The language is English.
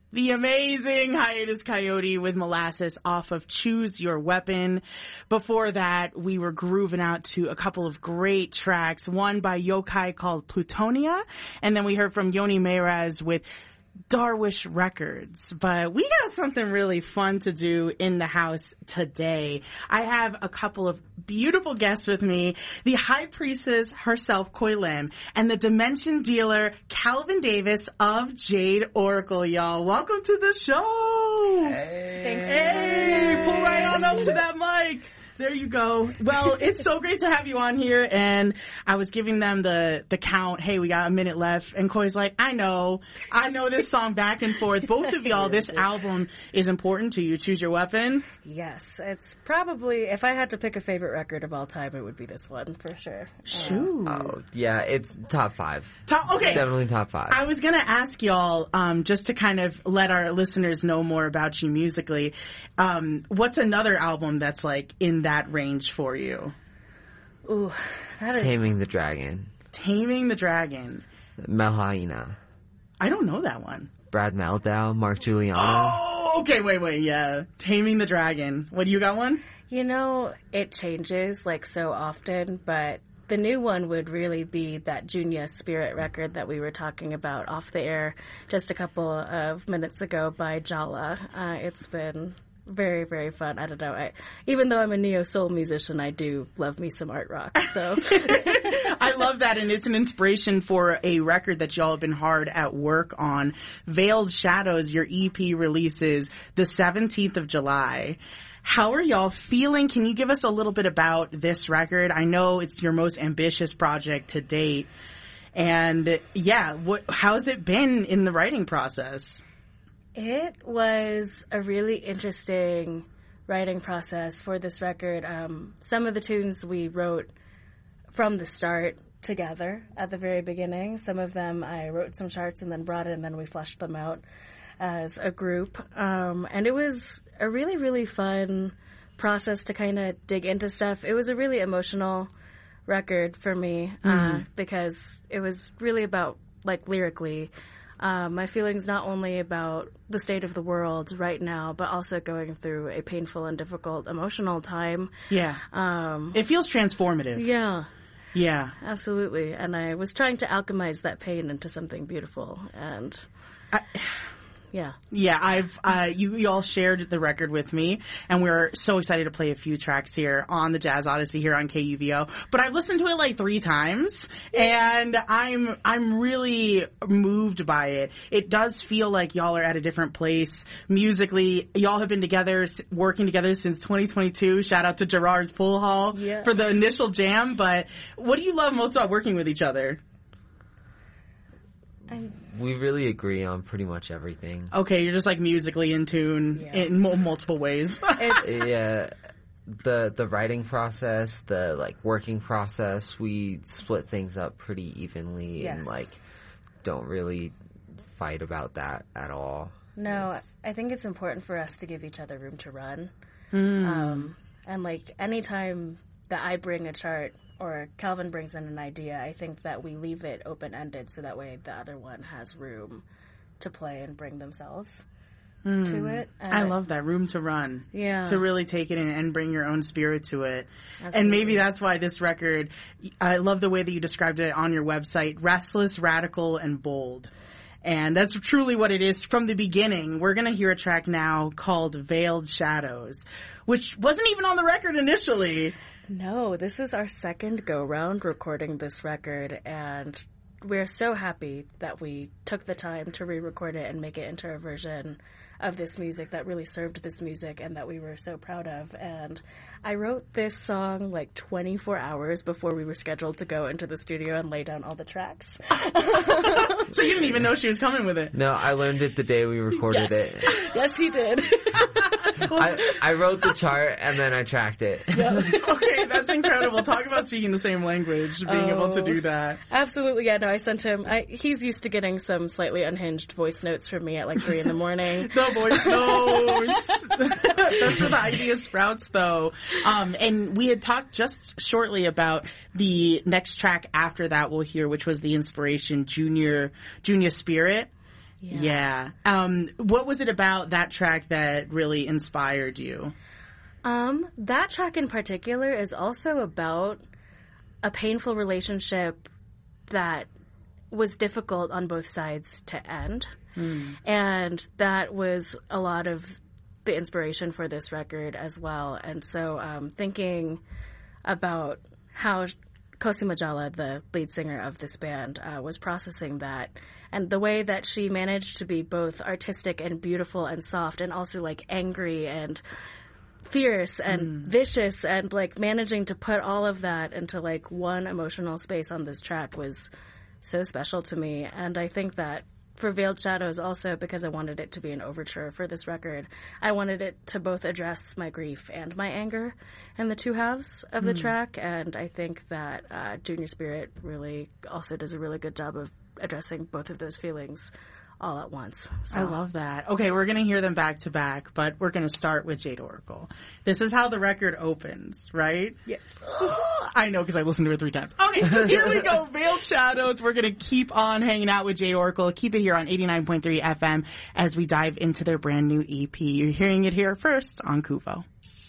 The amazing Hiatus Coyote with Molasses off of Choose Your Weapon. Before that, we were grooving out to a couple of great tracks. One by Yokai called Plutonia, and then we heard from Yoni Meiraz with Darwish Records. But we got something really fun to do in the house today. I have a couple of beautiful guests with me. The High Priestess herself, Khoi Lim, and the Dimension Dealer, Calvin Davis of Jade Oracle, y'all. Welcome to the show! Hey! Thanks. Hey! Pull right on up to that mic! There you go. Well, it's so great to have you on here, and I was giving them the count. Hey, we got a minute left, and Khoi's like, I know this song back and forth. Both of y'all, this album is important to you. Choose Your Weapon. Yes, it's probably, if I had to pick a favorite record of all time, it would be this one, for sure. Shoot. Oh, yeah, it's top 5. Okay. Definitely top 5. I was gonna ask y'all, just to kind of let our listeners know more about you musically, what's another album that's like in that range for you? Ooh, that is... Taming the Dragon. Taming the Dragon. Melhaina. I don't know that one. Brad Mehldau, Mark Giuliano. Oh, okay, wait, yeah. Taming the Dragon. What, do you got one? You know, it changes, like, so often, but the new one would really be that Junya Spirit record that we were talking about off the air just a couple of minutes ago by Jala. It's been very, very fun. I don't know. Even though I'm a neo-soul musician, I do love me some art rock, so. I love that, and it's an inspiration for a record that y'all have been hard at work on. Veiled Shadows, your EP releases the 17th of July. How are y'all feeling? Can you give us a little bit about this record? I know it's your most ambitious project to date. And yeah, how's it been in the writing process? It was a really interesting writing process for this record. Some of the tunes we wrote from the start together at the very beginning. Some of them I wrote some charts and then brought in, and then we fleshed them out as a group. And it was a really, really fun process to kind of dig into stuff. It was a really emotional record for me because it was really about, like, lyrically, my feelings not only about the state of the world right now, but also going through a painful and difficult emotional time. Yeah. It feels transformative. Yeah. Yeah. Absolutely. And I was trying to alchemize that pain into something beautiful. And yeah. Yeah, you all shared the record with me, and we're so excited to play a few tracks here on the Jazz Odyssey here on KUVO. But I've listened to it like 3 times, and I'm really moved by it. It does feel like y'all are at a different place musically. Y'all have been together, working together since 2022. Shout out to Gerard's Pool Hall for the initial jam. But what do you love most about working with each other? We really agree on pretty much everything. Okay, you're just like musically in tune in multiple ways. Yeah, the writing process, the like working process, we split things up pretty evenly and like don't really fight about that at all. No, I think it's important for us to give each other room to run. And like anytime that I bring a chart or Calvin brings in an idea, I think that we leave it open-ended so that way the other one has room to play and bring themselves to it. And I love that, room to run. Yeah. To really take it in and bring your own spirit to it. Absolutely. And maybe that's why this record, I love the way that you described it on your website, restless, radical, and bold. And that's truly what it is from the beginning. We're going to hear a track now called Veiled Shadows, which wasn't even on the record initially. No, this is our second go-round recording this record, and we're so happy that we took the time to re-record it and make it into a version of this music that really served this music and that we were so proud of. And I wrote this song like 24 hours before we were scheduled to go into the studio and lay down all the tracks. So you didn't even know she was coming with it? No, I learned it the day we recorded it. Yes, he did. I wrote the chart and then I tracked it. Yep. Okay, that's incredible. Talk about speaking the same language, being able to do that. Absolutely, yeah. No, I sent him. He's used to getting some slightly unhinged voice notes from me at like 3 a.m. The voice notes. That's where the idea sprouts, though. And we had talked just shortly about the next track after that we'll hear, which was the inspiration, Junya Spirit. Yeah. What was it about that track that really inspired you? That track in particular is also about a painful relationship that was difficult on both sides to end. And that was a lot of the inspiration for this record as well. And so thinking about how Cosima Jala, the lead singer of this band, was processing that, and the way that she managed to be both artistic and beautiful and soft, and also like angry and fierce and vicious, and like managing to put all of that into like one emotional space on this track was so special to me. And I think that for Veiled Shadows also, because I wanted it to be an overture for this record, I wanted it to both address my grief and my anger in the two halves of the track, and I think that Junior Spirit really also does a really good job of addressing both of those feelings all at once. So. I love that. Okay, we're going to hear them back to back, but we're going to start with Jade Oracle. This is how the record opens, right? Yes. I know because I listened to it 3 times. Okay, so here we go. Veiled Shadows. We're going to keep on hanging out with Jade Oracle. Keep it here on 89.3 FM as we dive into their brand new EP. You're hearing it here first on Kuvo.